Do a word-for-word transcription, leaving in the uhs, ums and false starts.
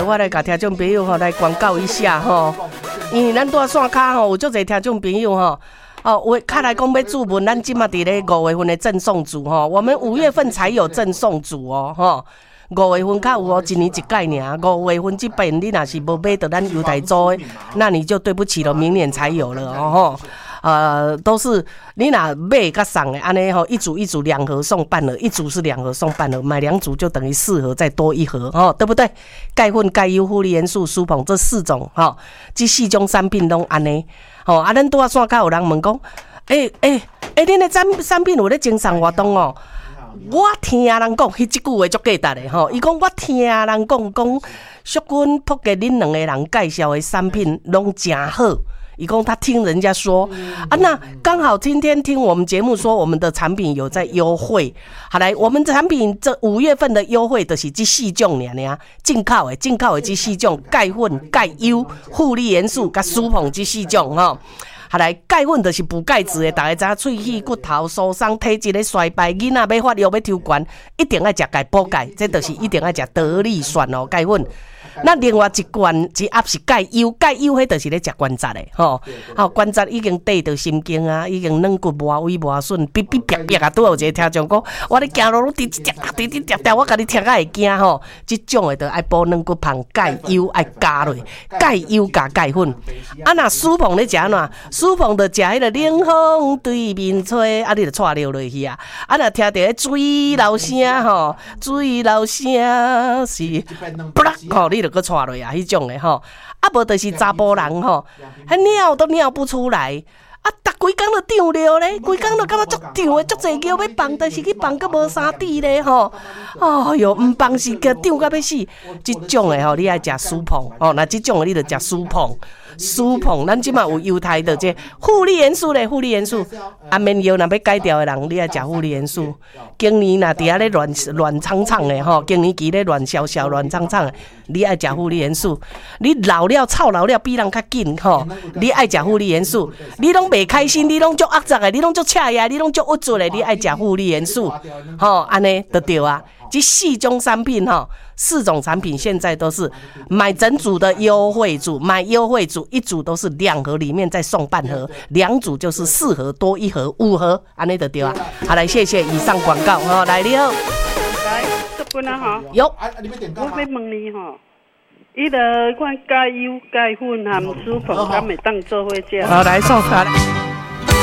我来甲听众朋友吼来广告一下吼，因为咱住线骹吼有足侪听众朋友吼。哦，我看来讲要注文，咱即马伫咧五月份的赠送组吼，我们五月份才有赠送组哦吼。五月份较有哦，一年一届尔。五月份这边你若是无买到咱犹太州的，那你就对不起了，明年才有了哦吼。呃，都是你若买甲送的安尼吼，一组一组两盒送半盒，一组是两盒送半盒，买两组就等于四盒再多一盒哦，对不对？钙粉、钙优、负离元素、舒膨这四种哈、哦，这四种产品拢安尼。哦，啊，咱拄啊线骹有人问讲，诶诶诶，恁的产产品有咧精送活动哦？我听人讲，迄一句话足价值的吼。伊讲我听人讲讲，淑君、朴杰恁两个人介绍的产品拢真好。伊讲他听人家说啊，那刚好今天听我们节目说，我们的产品有在优惠。好来，我们的产品这五月份的优惠就是这四种尔尔，进口的进口的这四种钙粉、钙优、负离元素甲舒膨这四种吼。好来，钙粉就是补钙质的，大家知影，喙齿骨头疏松、体质咧衰败，囡仔要发育要抽悬，一定要食钙补钙，这就是一定要食得力酸哦，钙粉。那另外一罐一盒是钙优，钙优迄就是咧食关节的吼，吼关节已经对到神经啊，已经软骨磨萎磨损，哔哔哔哔啊！拄有一个听众讲，我咧行路路滴滴滴滴滴滴滴，我甲你听啊会惊吼，即种的就爱补软骨芳，钙优爱加落，钙优加钙粉。啊，若舒膨咧食安怎？舒膨就食迄个冷风对面吹，啊，你就带流落去啊！啊，若听到迄水流声吼，水流声是不啦吼，你。就搁带落啊，迄种的吼，啊无就是查甫人吼，迄尿都尿不出来，啊，逐规工就长尿咧，规工就感觉足长的，足济尿要放，但是去放搁无三滴咧吼，哦哟，毋放是个长到要死，即种的吼，你爱食舒膨哦，那即种的你就食舒膨。舒膨，咱即马有犹太的这负离元素咧，负离元素，安眠药若要改掉的人，你爱食负离元素。经年若伫遐咧乱乱唱唱的吼，经年期咧乱烧烧乱唱唱的，你爱食负离元素。你老了操老了比人较紧吼，你爱食负离元素。你拢袂开心，你拢足压杂的，你拢足赤呀，你拢足郁卒的，你爱食负离元素，吼，安尼就对啊。这四种产品哈，四种产品现在都是买整组的优惠组，买优惠组一组都是两盒，里面再送半盒，两组就是四盒多一盒，五盒，安尼就对啊。好，来谢谢以上广告哈，来你好， 来，淑君啊哈， 有， 我要问你哈，伊个款钙优、钙粉含舒膨，敢会当做伙食？ 好，来送他来。